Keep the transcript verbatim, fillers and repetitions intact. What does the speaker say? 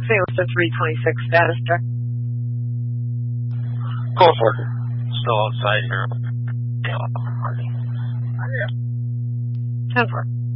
Say it was a three twenty-six status check. Go for it. Still outside here. ten four.